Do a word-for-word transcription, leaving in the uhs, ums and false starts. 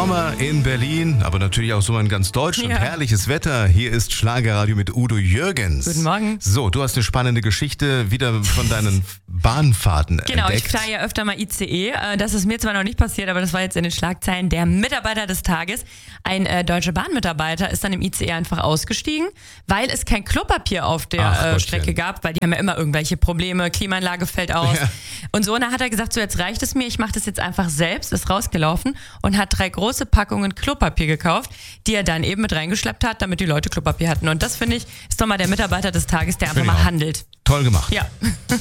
Sommer in Berlin, aber natürlich auch so in ganz Deutschland. Ja. Herrliches Wetter. Hier ist Schlagerradio mit Udo Jürgens. Guten Morgen. So, du hast eine spannende Geschichte wieder von deinen Bahnfahrten Genau, entdeckt. ich fahre ja öfter mal I C E. Das ist mir zwar noch nicht passiert, aber das war jetzt in den Schlagzeilen. Der Mitarbeiter des Tages, ein äh, deutscher Bahnmitarbeiter, ist dann im I C E einfach ausgestiegen, weil es kein Klopapier auf der Ach, äh, Gottchen. Strecke gab, weil die haben ja immer irgendwelche Probleme, Klimaanlage fällt aus. Ja. Und so, und dann hat er gesagt, so jetzt reicht es mir, ich mache das jetzt einfach selbst, ist rausgelaufen und hat drei große Packungen Klopapier gekauft, die er dann eben mit reingeschleppt hat, damit die Leute Klopapier hatten. Und das, finde ich, ist doch mal der Mitarbeiter des Tages, der einfach Finde ich mal auch. handelt. Toll gemacht. Ja.